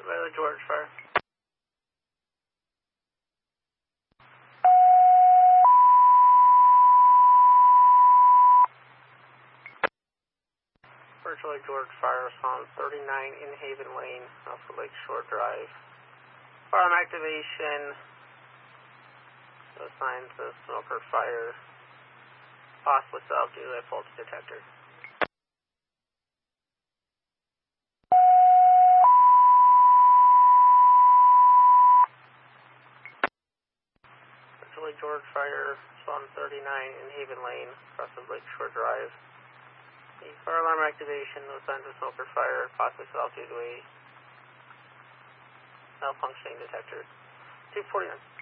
Violet George, fire. Virtual Lake George, fire response 39 in Haven Lane, off of Lake Shore Drive. Fire alarm activation. No signs of smoke or fire. Possibly solved due to a faulty detector. Virtual Lake George, fire response 39 in Haven Lane, across of Lake Shore Drive. The fire alarm activation, no signs of smoke or fire, possibly solved due to a malfunctioning detector. 249.